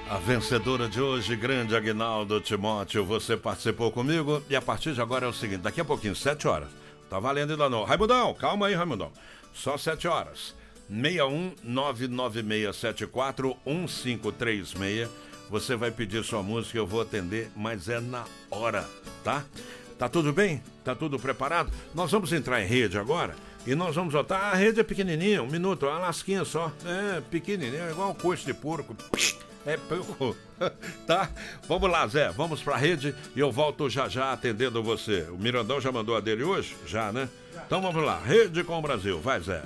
A vencedora de hoje, grande Aguinaldo Timóteo, você participou comigo e a partir de agora é o seguinte, daqui a pouquinho, 7 horas, tá valendo ainda não. Raimundão, calma aí, Raimundão, só 7 horas, 61996741536, você vai pedir sua música, eu vou atender, mas é na hora, tá? Tá tudo bem? Tá tudo preparado? Nós vamos entrar em rede agora e nós vamos botar, a rede é pequenininha, 1 minuto, uma lasquinha só, pequenininha, é igual um coice de porco. É pouco, tá? Vamos lá, Zé, vamos pra rede e eu volto já atendendo você. O Mirandão já mandou a dele hoje? Já, né? Já. Então vamos lá, Rede com o Brasil, vai, Zé.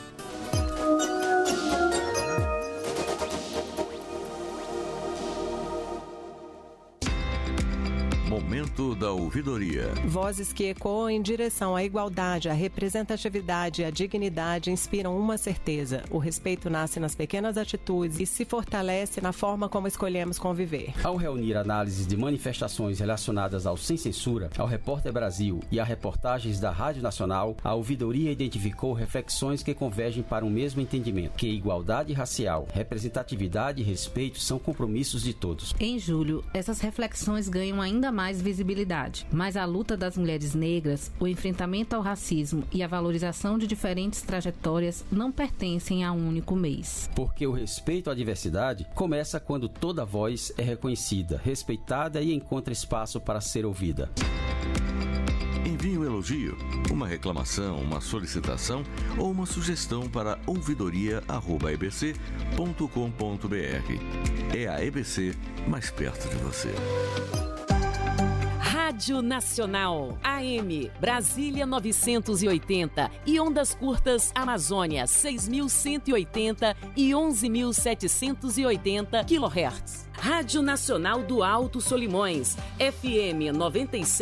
Momento da ouvidoria. Vozes que ecoam em direção à igualdade, à representatividade e à dignidade inspiram uma certeza. O respeito nasce nas pequenas atitudes e se fortalece na forma como escolhemos conviver. Ao reunir análises de manifestações relacionadas ao Sem Censura, ao Repórter Brasil e a reportagens da Rádio Nacional, a ouvidoria identificou reflexões que convergem para um mesmo entendimento, que igualdade racial, representatividade e respeito são compromissos de todos. Em julho, essas reflexões ganham ainda mais visibilidade, mas a luta das mulheres negras, o enfrentamento ao racismo e a valorização de diferentes trajetórias não pertencem a um único mês. Porque o respeito à diversidade começa quando toda voz é reconhecida, respeitada e encontra espaço para ser ouvida. Envie um elogio, uma reclamação, uma solicitação ou uma sugestão para ouvidoria@ebc.com.br. É a EBC mais perto de você. Rádio Nacional, AM, Brasília 980 e ondas curtas Amazônia 6.180 e 11.780 kHz. Rádio Nacional do Alto Solimões, FM 97.